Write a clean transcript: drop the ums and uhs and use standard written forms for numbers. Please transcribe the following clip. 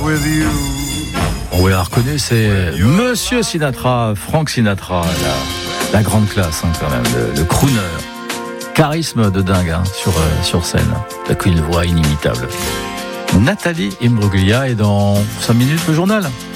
with you. On la reconnaît, c'est Monsieur Sinatra, Frank Sinatra, la grande classe quand même, le crooner. Charisme de dingue sur scène, avec une voix inimitable. Nathalie Imbruglia est dans 5 minutes le journal.